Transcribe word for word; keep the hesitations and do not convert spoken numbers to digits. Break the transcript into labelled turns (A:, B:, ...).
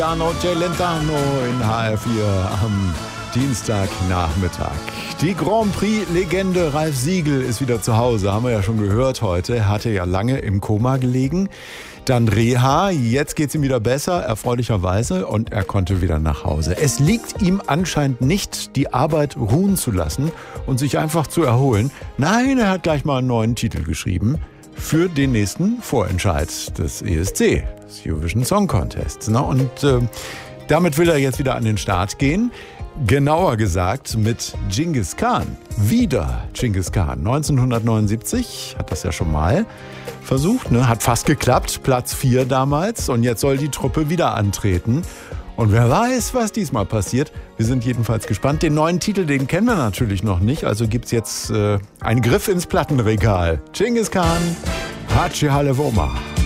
A: Arno Celentano in H R vier am Dienstagnachmittag. Die Grand Prix-Legende Ralf Siegel ist wieder zu Hause, haben wir ja schon gehört heute. Er hatte ja lange im Koma gelegen. Dann Reha, jetzt geht's ihm wieder besser, erfreulicherweise, und er konnte wieder nach Hause. Es liegt ihm anscheinend nicht, die Arbeit ruhen zu lassen und sich einfach zu erholen. Nein, er hat gleich mal einen neuen Titel geschrieben für den nächsten Vorentscheid des E S C, des Eurovision Song Contests. Und äh, damit will er jetzt wieder an den Start gehen. Genauer gesagt mit Dschingis Khan. Wieder Dschingis Khan. neunzehnhundertneunundsiebzig hat das ja schon mal versucht, ne? Hat fast geklappt, Platz vier damals. Und jetzt soll die Truppe wieder antreten. Und wer weiß, was diesmal passiert. Wir sind jedenfalls gespannt. Den neuen Titel, den kennen wir natürlich noch nicht. Also gibt's jetzt äh, einen Griff ins Plattenregal. Dschingis Khan, Hatschi Halevoma.